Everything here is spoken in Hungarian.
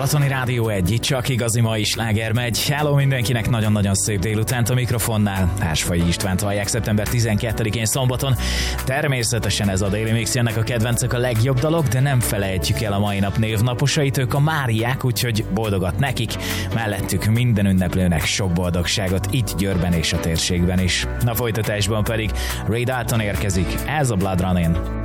Balatoni Rádió 1, itt csak igazi mai sláger megy. Hello mindenkinek, nagyon-nagyon szép délutánt a mikrofonnál. Hársfai Istvánt hallják szeptember 12-én szombaton. Természetesen ez a Daily Mix, jönnek a kedvencek, a legjobb dalok, de nem felejtjük el a mai nap névnaposait, ők a Máriák, úgyhogy boldogat nekik. Mellettük minden ünneplőnek sok boldogságot itt Győrben és a térségben is. A folytatásban pedig Ray Dalton érkezik, ez a Blood Running.